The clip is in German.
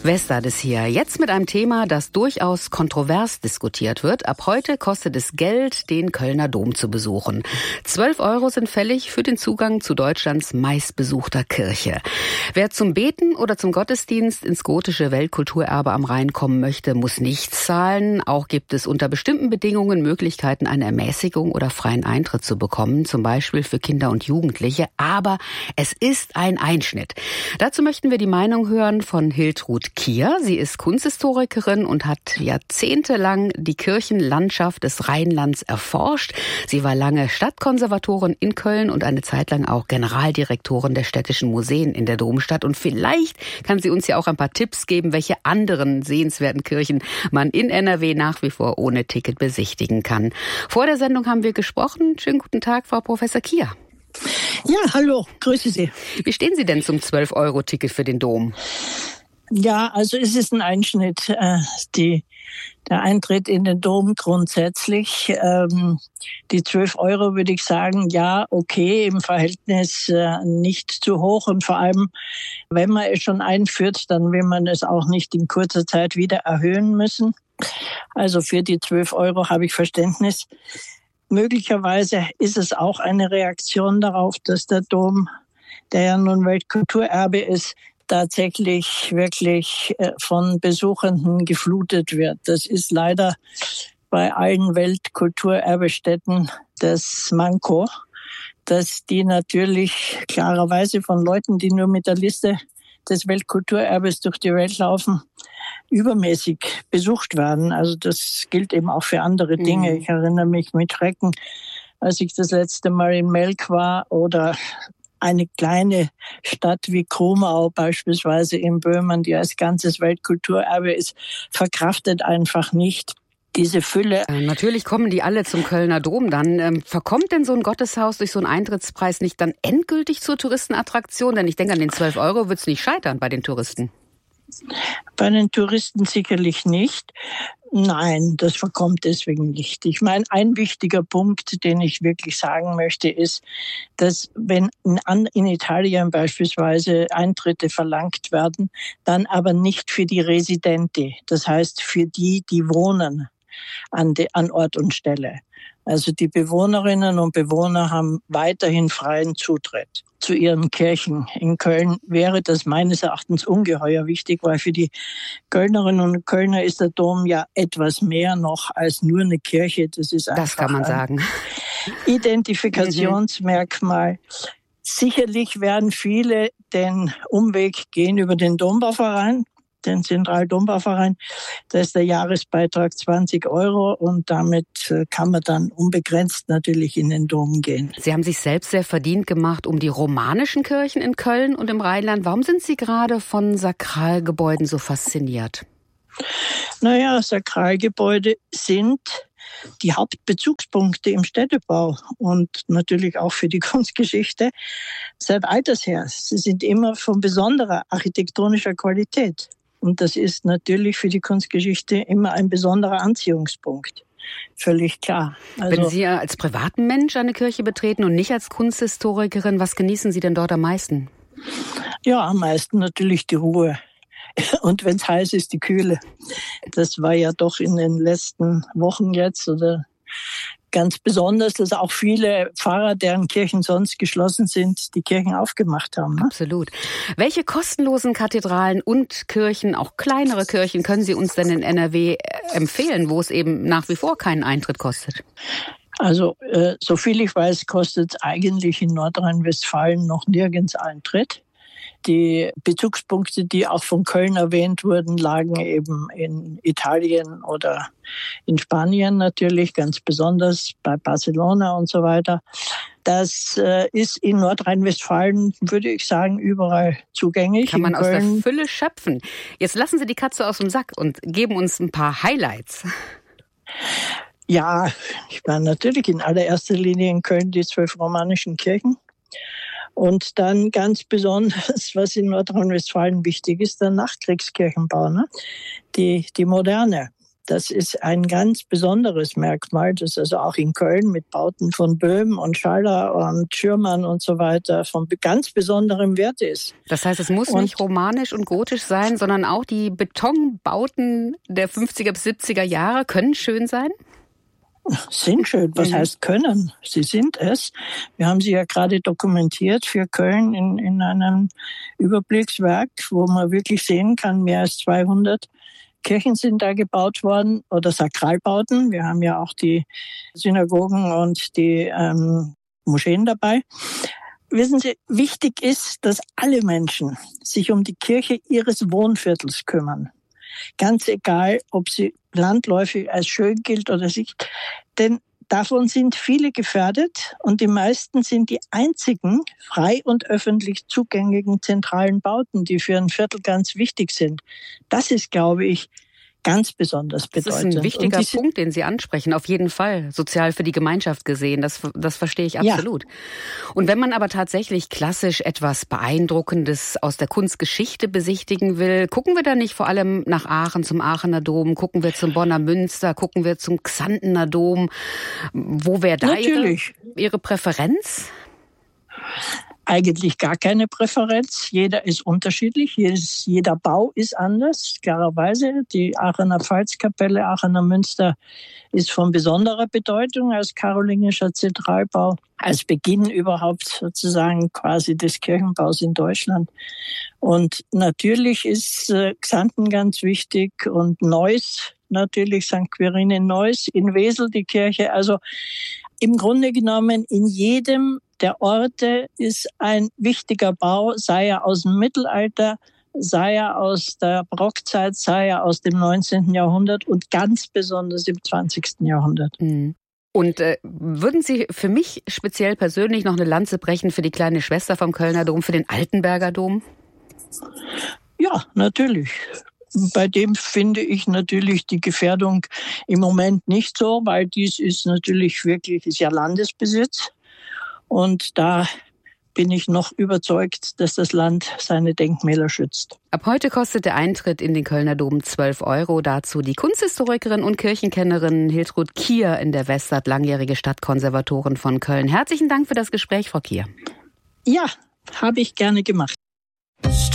Westad hier. Jetzt mit einem Thema, das durchaus kontrovers diskutiert wird. Ab heute kostet es Geld, den Kölner Dom zu besuchen. 12 € sind fällig für den Zugang zu Deutschlands meistbesuchter Kirche. Wer zum Beten oder zum Gottesdienst ins gotische Weltkulturerbe am Rhein kommen möchte, muss nichts zahlen. Auch gibt es unter bestimmten Bedingungen Möglichkeiten, eine Ermäßigung oder freien Eintritt zu bekommen, zum Beispiel für Kinder und Jugendliche. Aber es ist ein Einschnitt. Dazu möchten wir die Meinung hören von Hiltrud Kier. Sie ist Kunsthistorikerin und hat jahrzehntelang die Kirchenlandschaft des Rheinlands erforscht. Sie war lange Stadtkonservatorin in Köln und eine Zeit lang auch Generaldirektorin der städtischen Museen in der Domstadt. Und vielleicht kann sie uns ja auch ein paar Tipps geben, welche anderen sehenswerten Kirchen man in NRW nach wie vor ohne Ticket besichtigen kann. Vor der Sendung haben wir gesprochen. Schönen guten Tag, Frau Professor Kier. Ja, hallo, grüße Sie. Wie stehen Sie denn zum 12-€-Ticket für den Dom? Ja, also es ist ein Einschnitt, der Eintritt in den Dom grundsätzlich. Die 12 € würde ich sagen, ja, okay, im Verhältnis nicht zu hoch. Und vor allem, wenn man es schon einführt, dann will man es auch nicht in kurzer Zeit wieder erhöhen müssen. Also für die 12 € habe ich Verständnis. Möglicherweise ist es auch eine Reaktion darauf, dass der Dom, der ja nun Weltkulturerbe ist, tatsächlich wirklich von Besuchenden geflutet wird. Das ist leider bei allen Weltkulturerbestätten das Manko, dass die natürlich klarerweise von Leuten, die nur mit der Liste des Weltkulturerbes durch die Welt laufen, übermäßig besucht werden. Also das gilt eben auch für andere Dinge. Ich erinnere mich mit Schrecken, als ich das letzte Mal in Melk war oder eine kleine Stadt wie Krumau beispielsweise in Böhmen, die als ganzes Weltkulturerbe ist, verkraftet einfach nicht diese Fülle. Natürlich kommen die alle zum Kölner Dom dann. Verkommt denn so ein Gotteshaus durch so einen Eintrittspreis nicht dann endgültig zur Touristenattraktion? Denn ich denke, an den 12 € wird es nicht scheitern bei den Touristen. Bei den Touristen sicherlich nicht. Nein, das verkommt deswegen nicht. Ich meine, ein wichtiger Punkt, den ich wirklich sagen möchte, ist, dass wenn in Italien beispielsweise Eintritte verlangt werden, dann aber nicht für die Residenti, das heißt für die wohnen an Ort und Stelle. Also die Bewohnerinnen und Bewohner haben weiterhin freien Zutritt zu ihren Kirchen. In Köln wäre das meines Erachtens ungeheuer wichtig, weil für die Kölnerinnen und Kölner ist der Dom ja etwas mehr noch als nur eine Kirche. Das ist einfach, das kann man sagen, Identifikationsmerkmal. Sicherlich werden viele den Umweg gehen über den Dombauverein, den Zentraldombauverein. Da ist der Jahresbeitrag 20 € und damit kann man dann unbegrenzt natürlich in den Dom gehen. Sie haben sich selbst sehr verdient gemacht um die romanischen Kirchen in Köln und im Rheinland. Warum sind Sie gerade von Sakralgebäuden so fasziniert? Naja, Sakralgebäude sind die Hauptbezugspunkte im Städtebau und natürlich auch für die Kunstgeschichte seit alters her. Sie sind immer von besonderer architektonischer Qualität. Und das ist natürlich für die Kunstgeschichte immer ein besonderer Anziehungspunkt. Völlig klar. Also, wenn Sie als privaten Mensch eine Kirche betreten und nicht als Kunsthistorikerin, was genießen Sie denn dort am meisten? Ja, am meisten natürlich die Ruhe. Und wenn es heiß ist, die Kühle. Das war ja doch in den letzten Wochen jetzt oder ganz besonders, dass auch viele Pfarrer, deren Kirchen sonst geschlossen sind, die Kirchen aufgemacht haben. Ne? Absolut. Welche kostenlosen Kathedralen und Kirchen, auch kleinere Kirchen, können Sie uns denn in NRW empfehlen, wo es eben nach wie vor keinen Eintritt kostet? Also, soviel ich weiß, kostet es eigentlich in Nordrhein-Westfalen noch nirgends Eintritt. Die Bezugspunkte, die auch von Köln erwähnt wurden, lagen eben in Italien oder in Spanien natürlich, ganz besonders bei Barcelona und so weiter. Das ist in Nordrhein-Westfalen, würde ich sagen, überall zugänglich. Kann man aus der Fülle schöpfen. Jetzt lassen Sie die Katze aus dem Sack und geben uns ein paar Highlights. Ja, ich meine natürlich in allererster Linie in Köln die 12 romanischen Kirchen. Und dann ganz besonders, was in Nordrhein-Westfalen wichtig ist, der Nachkriegskirchenbau, ne? Die moderne. das ist ein ganz besonderes Merkmal, das also auch in Köln mit Bauten von Böhm und Schaller und Schürmann und so weiter von ganz besonderem Wert ist. Das heißt, es muss nicht romanisch und gotisch sein, sondern auch die Betonbauten der 50er bis 70er Jahre können schön sein? Sind schön. Was heißt können? Sie sind es. Wir haben sie ja gerade dokumentiert für Köln in einem Überblickswerk, wo man wirklich sehen kann, mehr als 200 Kirchen sind da gebaut worden oder Sakralbauten. Wir haben ja auch die Synagogen und die Moscheen dabei. Wissen Sie, wichtig ist, dass alle Menschen sich um die Kirche ihres Wohnviertels kümmern. Ganz egal, ob sie landläufig als schön gilt oder nicht. Denn davon sind viele gefährdet und die meisten sind die einzigen frei und öffentlich zugänglichen zentralen Bauten, die für ein Viertel ganz wichtig sind. Das ist, glaube ich, ganz besonders bedeutend. Das ist ein wichtiger Punkt, den Sie ansprechen, auf jeden Fall. Sozial für die Gemeinschaft gesehen, das verstehe ich absolut. Ja. Und wenn man aber tatsächlich klassisch etwas Beeindruckendes aus der Kunstgeschichte besichtigen will, gucken wir da nicht vor allem nach Aachen zum Aachener Dom, gucken wir zum Bonner Münster, gucken wir zum Xantener Dom. Wo wäre da Ihre Präferenz? Eigentlich gar keine Präferenz. Jeder ist unterschiedlich. Jeder Bau ist anders, klarerweise. Die Aachener Pfalzkapelle, Aachener Münster ist von besonderer Bedeutung als karolingischer Zentralbau, als Beginn überhaupt sozusagen quasi des Kirchenbaus in Deutschland. Und natürlich ist Xanten ganz wichtig und Neuss, natürlich St. Quirin in Neuss, in Wesel die Kirche. Also im Grunde genommen in jedem der Orte ist ein wichtiger Bau, sei er aus dem Mittelalter, sei er aus der Barockzeit, sei er aus dem 19. Jahrhundert und ganz besonders im 20. Jahrhundert. Mhm. Und würden Sie für mich speziell persönlich noch eine Lanze brechen für die kleine Schwester vom Kölner Dom, für den Altenberger Dom? Ja, natürlich. Bei dem finde ich natürlich die Gefährdung im Moment nicht so, weil dies ist natürlich wirklich, ist ja Landesbesitz. Und da bin ich noch überzeugt, dass das Land seine Denkmäler schützt. Ab heute kostet der Eintritt in den Kölner Dom 12 €. Dazu die Kunsthistorikerin und Kirchenkennerin Hiltrud Kier in der Westart, langjährige Stadtkonservatorin von Köln. Herzlichen Dank für das Gespräch, Frau Kier. Ja, habe ich gerne gemacht.